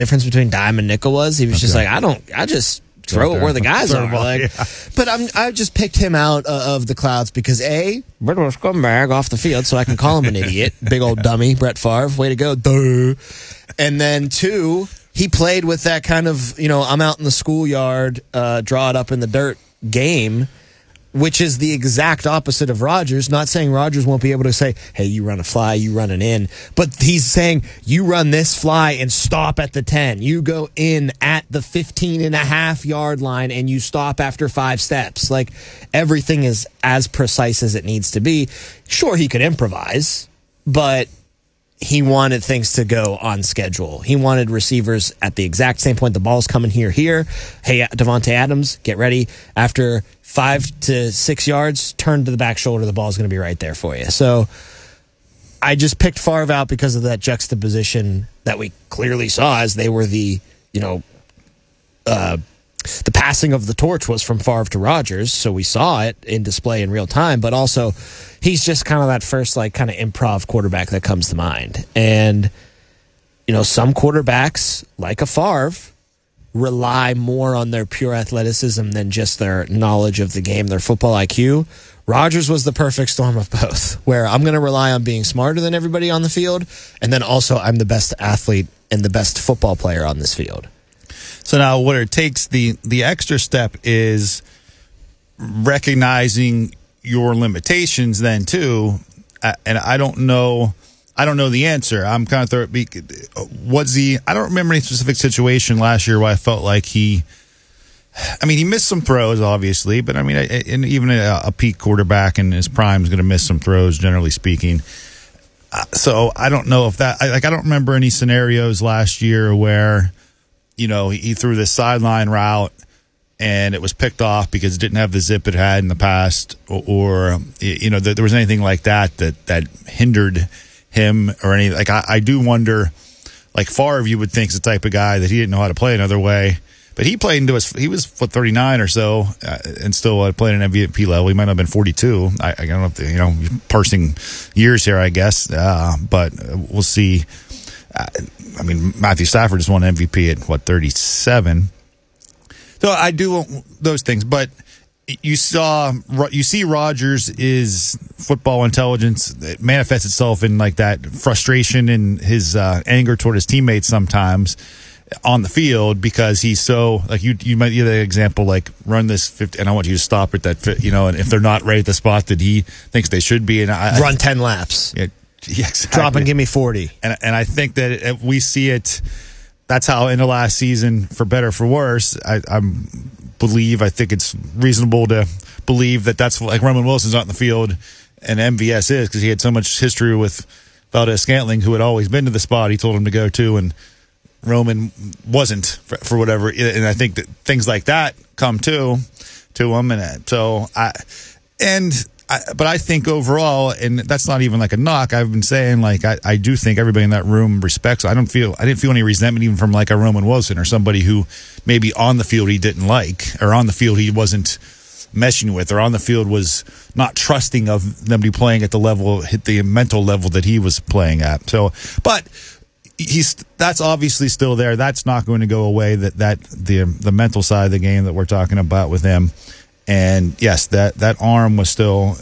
difference between dime and nickel was. He was just like, I just throw it where the guys are. But I just picked him out of the clouds because A, bit of a scumbag off the field, so I can call him an idiot. Big old dummy, Brett Favre. Way to go. Duh. And then 2, he played with that kind of, I'm out in the schoolyard, draw it up in the dirt game, which is the exact opposite of Rodgers. Not saying Rodgers won't be able to say, hey, you run a fly, you run an in. But he's saying, you run this fly and stop at the 10. You go in at the 15.5-yard line and you stop after 5 steps. Like, everything is as precise as it needs to be. Sure, he could improvise, but he wanted things to go on schedule. He wanted receivers at the exact same point. The ball's coming here. Hey, Devontae Adams, get ready. After 5 to 6 yards, turn to the back shoulder. The ball's going to be right there for you. So I just picked Favre out because of that juxtaposition that we clearly saw as they were the passing of the torch was from Favre to Rodgers. So we saw it in display in real time, but also he's just kind of that first kind of improv quarterback that comes to mind. And, some quarterbacks like a Favre rely more on their pure athleticism than just their knowledge of the game, their football IQ. Rodgers was the perfect storm of both, where I'm going to rely on being smarter than everybody on the field, and then also I'm the best athlete and the best football player on this field. So now what it takes, the extra step is recognizing your limitations then too, and I don't know the answer. I'm kind of I don't remember any specific situation last year where I felt like he missed some throws, obviously, but and even a peak quarterback in his prime is going to miss some throws, generally speaking. So I don't know if that, I don't remember any scenarios last year where, he threw this sideline route and it was picked off because it didn't have the zip it had in the past, or there was anything like that hindered him or anything. I do wonder, Favre, you would think is the type of guy that he didn't know how to play another way, but he played he was 39 or so, and still played an MVP level. He might not have been 42. I don't know if parsing years here, I guess, but we'll see. Matthew Stafford just won MVP at 37. So I do those things, but you see Rodgers is football intelligence. It manifests itself in that frustration and his anger toward his teammates sometimes on the field, because he's so you might give that example, run this 50 and I want you to stop at that, and if they're not right at the spot that he thinks they should be, and run 10 laps. Yeah, exactly. Drop and give me 40. And I think that we see it. That's how in the last season, for better or for worse, I think it's reasonable to believe that that's Roman Wilson's not in the field and MVS is, because he had so much history with Valdez-Scantling, who had always been to the spot he told him to go to, and Roman wasn't for whatever. And I think that things like that come to him, and so but I think overall, and that's not even a knock, I've been saying, I do think everybody in that room respects. I didn't feel any resentment even from a Roman Wilson or somebody who maybe on the field he didn't like, or on the field he wasn't meshing with, or on the field was not trusting of them to be playing at the mental level that he was playing at. So, but that's obviously still there. That's not going to go away. The mental side of the game that we're talking about with him. And yes, that arm was still,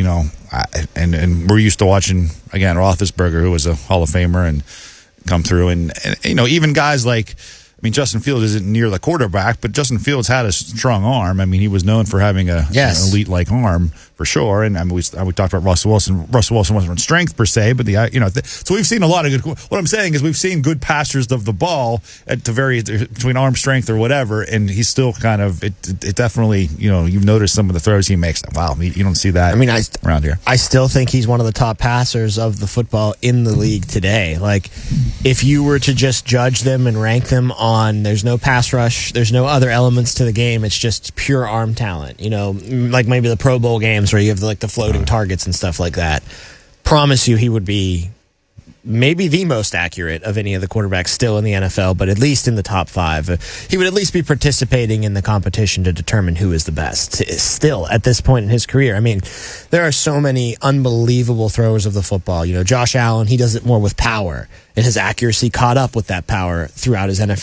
and we're used to watching, again, Roethlisberger, who was a Hall of Famer, and come through. And even guys Justin Fields isn't near the quarterback, but Justin Fields had a strong arm. He was known for having an elite arm for sure. And we talked about Russell Wilson. Russell Wilson wasn't strength per se, but so we've seen a lot of good. What I'm saying is we've seen good passers of the ball to vary between arm strength or whatever, and he's still kind of it definitely you've noticed some of the throws he makes. Wow, you don't see that. Around here. I still think he's one of the top passers of the football in the league today. If you were to just judge them and rank them on, there's no pass rush, there's no other elements to the game, it's just pure arm talent, maybe the Pro Bowl games where you have the floating targets and stuff like that. Promise you he would be maybe the most accurate of any of the quarterbacks still in the NFL, but at least in the top 5. He would at least be participating in the competition to determine who is the best still at this point in his career. I mean, there are so many unbelievable throwers of the football. Josh Allen, he does it more with power, and his accuracy caught up with that power throughout his NFL